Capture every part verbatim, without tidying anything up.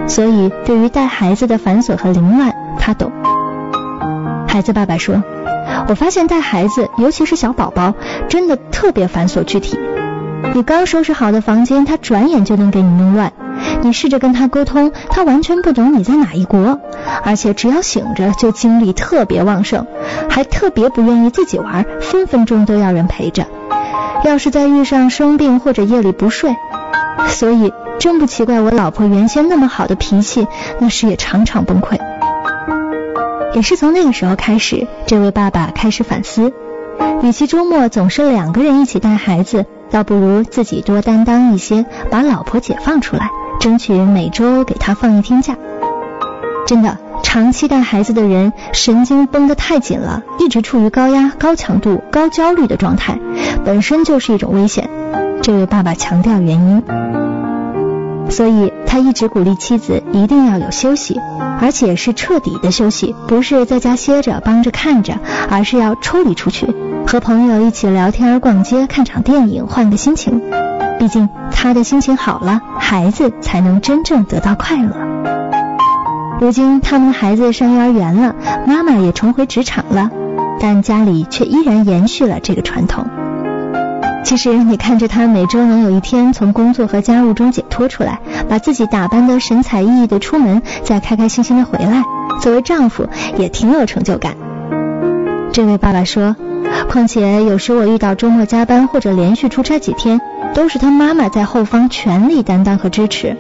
所以对于带孩子的繁琐和凌乱，他懂。孩子爸爸说，我发现带孩子，尤其是小宝宝，真的特别繁琐具体。你刚收拾好的房间，他转眼就能给你弄乱。你试着跟他沟通，他完全不懂你在哪一国，而且只要醒着就精力特别旺盛，还特别不愿意自己玩，分分钟都要人陪着。要是再遇上生病或者夜里不睡，所以真不奇怪我老婆原先那么好的脾气，那时也常常崩溃。也是从那个时候开始，这位爸爸开始反思，与其周末总是两个人一起带孩子，倒不如自己多担当一些，把老婆解放出来，争取每周给他放一天假。真的，长期带孩子的人神经绷得太紧了，一直处于高压、高强度、高焦虑的状态，本身就是一种危险。这位爸爸强调原因，所以他一直鼓励妻子一定要有休息，而且是彻底的休息，不是在家歇着帮着看着，而是要抽离出去，和朋友一起聊天、逛街、看场电影，换个心情。毕竟他的心情好了，孩子才能真正得到快乐。如今他们的孩子上幼儿园了，妈妈也重回职场了，但家里却依然延续了这个传统。其实你看着他每周能有一天从工作和家务中解脱出来，把自己打扮得神采奕奕的出门，再开开心心的回来，作为丈夫也挺有成就感。这位爸爸说，况且有时我遇到周末加班或者连续出差几天，都是他妈妈在后方全力担当和支持。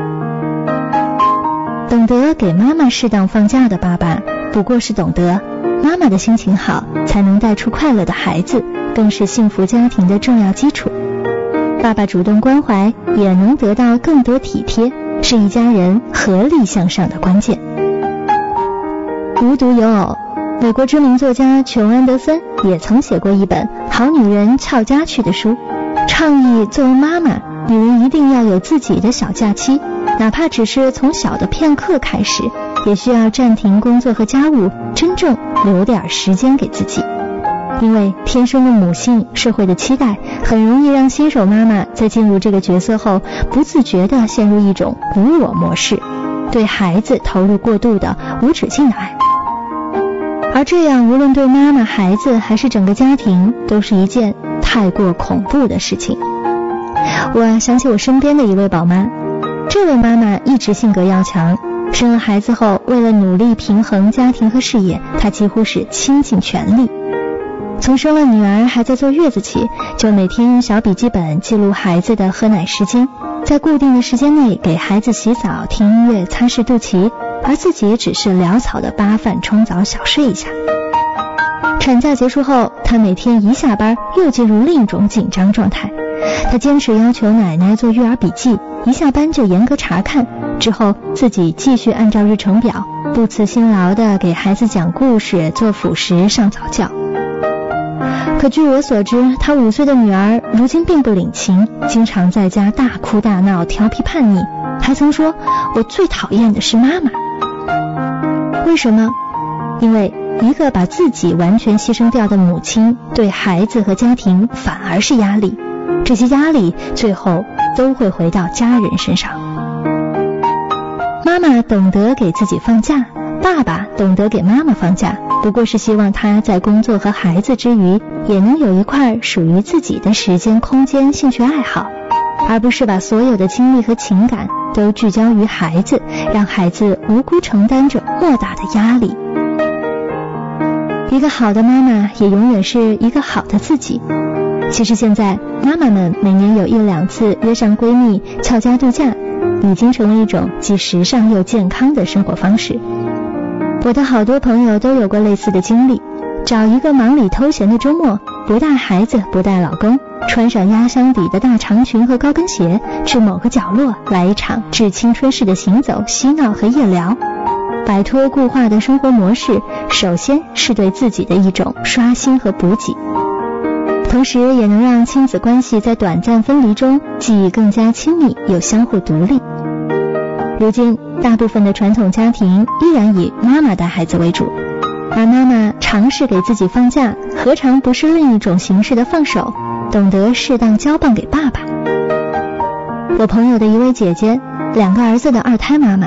懂得给妈妈适当放假的爸爸，不过是懂得妈妈的心情好，才能带出快乐的孩子，更是幸福家庭的重要基础。爸爸主动关怀，也能得到更多体贴，是一家人合力向上的关键。无独有偶，美国知名作家琼·安德森也曾写过一本《好女人俏家去》的书，倡议作为妈妈，女人一定要有自己的小假期，哪怕只是从小的片刻开始，也需要暂停工作和家务，真正留点时间给自己。因为天生的母性，社会的期待，很容易让新手妈妈在进入这个角色后，不自觉地陷入一种无我模式，对孩子投入过度的无止境的爱。而这样无论对妈妈、孩子还是整个家庭，都是一件太过恐怖的事情。我想起我身边的一位宝妈，这位妈妈一直性格要强，生了孩子后，为了努力平衡家庭和事业，她几乎是倾尽全力。从生了女儿还在坐月子起，就每天用小笔记本记录孩子的喝奶时间，在固定的时间内给孩子洗澡、听音乐、擦拭肚脐，而自己只是潦草的扒饭、冲澡、小睡一下。产假结束后，她每天一下班又进入另一种紧张状态。她坚持要求奶奶做育儿笔记，一下班就严格查看，之后自己继续按照日程表，不辞辛劳地给孩子讲故事、做辅食、上早教。可据我所知，她五岁的女儿如今并不领情，经常在家大哭大闹、调皮叛逆，还曾说，我最讨厌的是妈妈。为什么？因为一个把自己完全牺牲掉的母亲，对孩子和家庭反而是压力，这些压力最后都会回到家人身上。妈妈懂得给自己放假，爸爸懂得给妈妈放假，不过是希望她在工作和孩子之余，也能有一块属于自己的时间、空间、兴趣爱好，而不是把所有的精力和情感都聚焦于孩子，让孩子无辜承担着莫大的压力。一个好的妈妈也永远是一个好的自己。其实现在妈妈们每年有一两次约上闺蜜翘家度假，已经成为一种既时尚又健康的生活方式。我的好多朋友都有过类似的经历，找一个忙里偷闲的周末，不带孩子，不带老公，穿上压箱底的大长裙和高跟鞋，去某个角落来一场致青春式的行走、嬉闹和夜聊。摆脱固化的生活模式，首先是对自己的一种刷新和补给，同时也能让亲子关系在短暂分离中既更加亲密又相互独立。如今大部分的传统家庭依然以妈妈带孩子为主，而妈妈尝试给自己放假，何尝不是另一种形式的放手，懂得适当交棒给爸爸。我朋友的一位姐姐，两个儿子的二胎妈妈，